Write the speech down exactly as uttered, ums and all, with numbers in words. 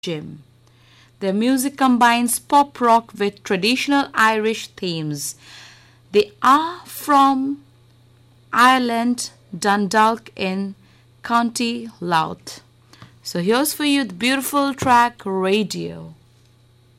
Jim. Their music combines pop rock with traditional Irish themes. They are from Ireland, Dundalk in County Louth. So here's for you the beautiful track Radio.